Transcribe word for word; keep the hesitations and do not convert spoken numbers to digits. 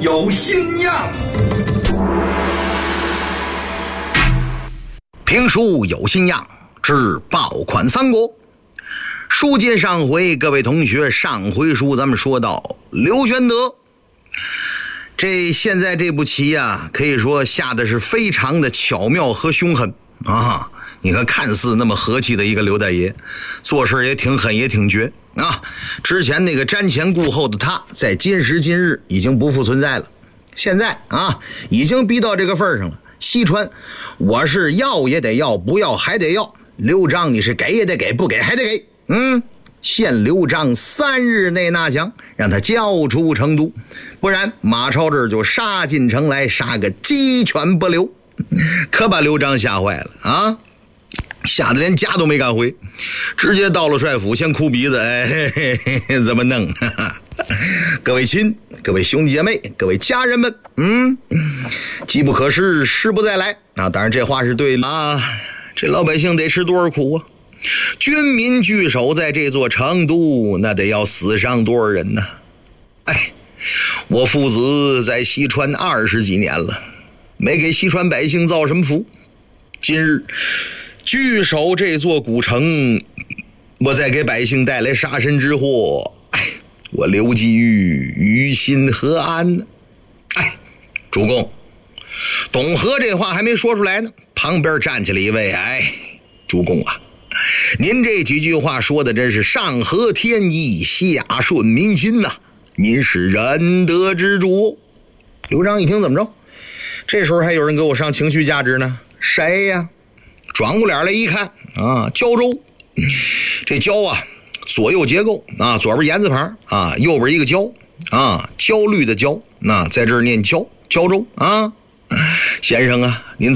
有新样， 评书有新样之爆款三国。书接上回，各位同学，上回书咱们说到刘玄德，这现在这步棋啊，可以说下的是非常的巧妙和凶狠啊！你看，看似那么和气的一个刘大爷，做事也挺狠，也挺绝啊！之前那个瞻前顾后的他，在今时今日已经不复存在了。现在啊，已经逼到这个份上了。西川，我是要也得要，不要还得要。刘璋，你是给也得给，不给还得给。嗯，限刘璋三日内纳降，让他交出成都，不然马超这就杀进城来，杀个鸡犬不留。可把刘璋吓坏了啊！吓得连家都没敢回，直接到了帅府，先哭鼻子，哎，嘿嘿嘿，怎么弄？哈哈，各位亲，各位兄弟姐妹，各位家人们，嗯，机不可失，时不再来啊！当然这话是对的啊，这老百姓得吃多少苦啊？军民聚守在这座成都，那得要死伤多少人呢？哎，我父子在西川二十几年了，没给西川百姓造什么福，今日据守这座古城，我再给百姓带来杀身之祸，哎，我刘季玉于心何安呢？哎，主公，董和这话还没说出来呢，旁边站起了一位，哎，主公啊，您这几句话说的真是上合天意，下顺民心呐、啊！您是仁德之主。刘璋一听怎么着？这时候还有人给我上情绪价值呢？谁呀？转过脸来一看啊，胶州，这胶啊，左右结构啊，左边言字旁啊，右边一个焦啊，焦虑的焦，那在这儿念胶，胶州啊，先生啊，您